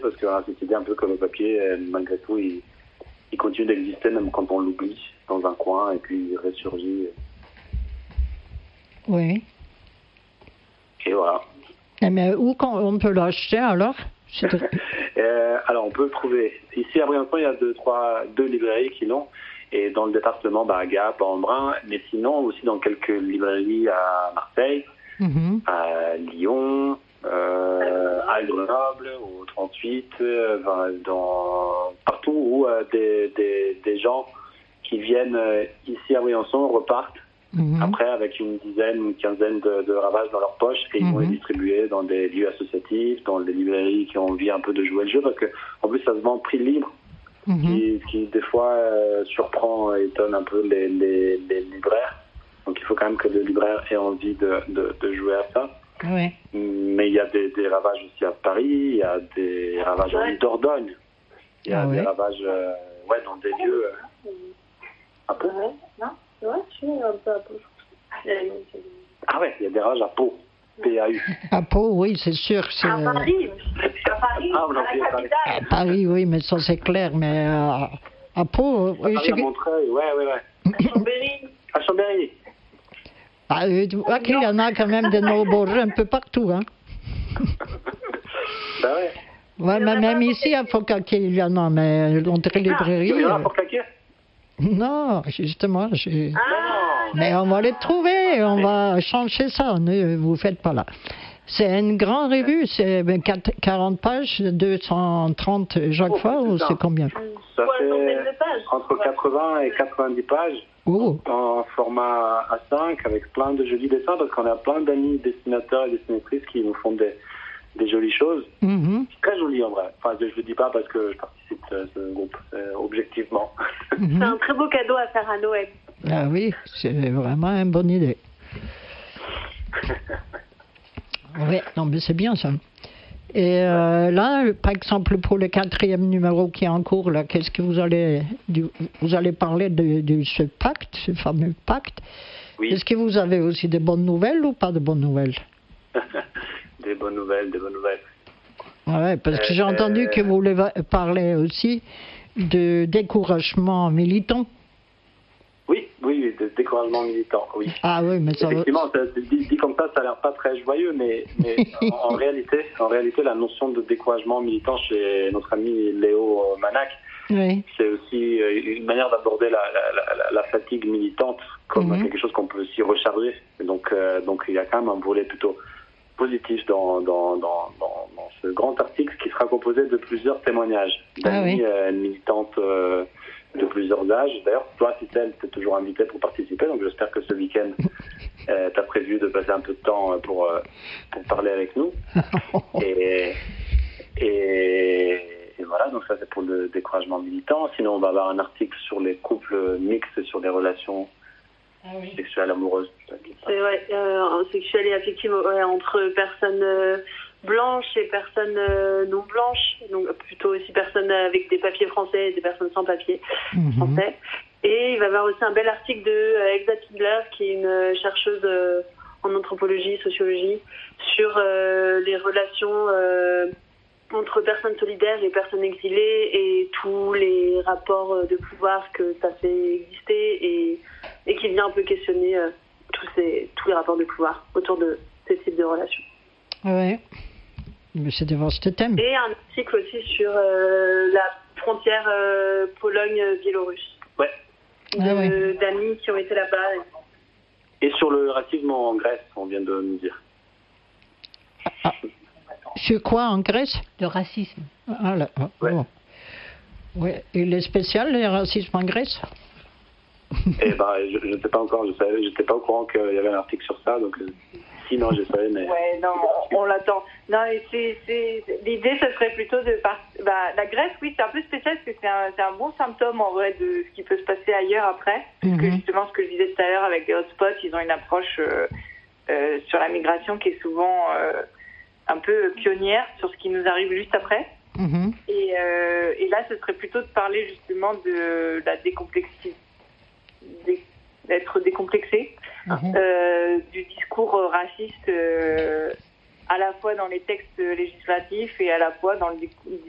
parce que cette idée un peu comme le papier, malgré tout, il continue d'exister même quand on l'oublie dans un coin et puis il ressurgit. Oui. Et voilà. Mais où on peut l'acheter alors? Alors on peut le trouver. Ici à Briançon, il y a deux librairies qui l'ont. Et dans le département, à Gap, à Embrun, mais sinon aussi dans quelques librairies à Marseille, à Lyon, à Grenoble, au 38, partout où des gens qui viennent ici à Briançon repartent après avec une quinzaine de ravages dans leur poche et ils vont les distribuer dans des lieux associatifs, dans des librairies qui ont envie un peu de jouer le jeu parce que en plus ça se vend prix libre. Qui des fois surprend et étonne un peu les libraires. Donc il faut quand même que le libraire ait envie de jouer à ça. Oui. Mais il y a des ravages aussi à Paris, il y a des ravages en Dordogne, il y a des ravages dans des lieux à Pau. Non, ouais, je suis un peu à Pau. Ah ouais, il y a des ravages à Pau. PAU. À Pau, oui, c'est sûr. À Paris, à Paris, oui, mais ça c'est clair. Mais à Pau, oui, à Montreuil, ouais. À Chambéry. Tu vois qu'il y en a quand même des no-bords un peu partout, hein. Ben ouais. Ouais, mais même ici à Faucaquier, il y en a, mais dans les librairies. Il y en a à Faucaquier? Non, justement. Mais on va les trouver, on va changer ça, ne vous faites pas là. C'est une grande revue, c'est 40 pages, 230 chaque fois, ou c'est combien? Ça fait entre 80 et 90 pages, en format A5, avec plein de jolis dessins, parce qu'on a plein d'amis dessinateurs et dessinatrices qui nous font des jolies choses. C'est très joli en vrai. Enfin, je ne le dis pas parce que je participe à ce groupe, objectivement. C'est un très beau cadeau à faire à Noël. Ah oui, c'est vraiment une bonne idée. Oui, non mais c'est bien ça. Et là, par exemple, pour le 4e numéro qui est en cours, là, qu'est-ce que vous allez parler de ce pacte, ce fameux pacte. Oui. Est-ce que vous avez aussi des bonnes nouvelles ou pas de bonnes nouvelles? Des bonnes nouvelles. Ouais, parce que j'ai entendu que vous voulez parler aussi de découragement militant. Oui, de découragement militant, oui. Ah oui, mais ça effectivement, dit comme ça a l'air pas très joyeux, mais en réalité, la notion de découragement militant chez notre ami Léo Manac, c'est aussi une manière d'aborder la fatigue militante comme quelque chose qu'on peut aussi recharger. Donc il y a quand même un volet plutôt positif dans ce grand article qui sera composé de plusieurs témoignages d'amis militantes de plusieurs âges. D'ailleurs, toi, Cicel, tu es toujours invité pour participer, donc j'espère que ce week-end, tu as prévu de passer un peu de temps pour parler avec nous. Et voilà, donc ça c'est pour le découragement militant. Sinon, on va avoir un article sur les couples mixtes et sur les relations sexuelles amoureuses. C'est vrai, sexuelles et affectives entre personnes blanches et personnes non blanches, donc plutôt aussi personnes avec des papiers français et des personnes sans papiers français. Et il va y avoir aussi un bel article de Elsa Tidler, qui est une chercheuse en anthropologie, sociologie, sur les relations entre personnes solidaires et personnes exilées et tous les rapports de pouvoir que ça fait exister et qui vient un peu questionner tous les rapports de pouvoir autour de ces types de relations. Oui. Mais c'est des vastes thèmes. Et un article aussi sur la frontière Pologne-Biélorusse. Ouais. D'amis qui ont été là-bas. Et sur le racisme en Grèce, on vient de nous dire. Sur quoi en Grèce? Le racisme. Ah là, ouais. Et il est spécial, le racisme en Grèce? Eh ben, je ne sais pas encore, j'étais pas au courant qu'il y avait un article sur ça, donc sinon je savais, mais... Ouais, non, on l'attend. Non, et l'idée, ce serait plutôt la Grèce, oui, c'est un peu spécial, parce que c'est un bon symptôme, en vrai, de ce qui peut se passer ailleurs après, parce que justement, ce que je disais tout à l'heure avec les hotspots, ils ont une approche sur la migration qui est souvent un peu pionnière sur ce qui nous arrive juste après. Et là, ce serait plutôt de parler justement de la décomplexité, d'être décomplexé, du discours raciste à la fois dans les textes législatifs et à la fois dans le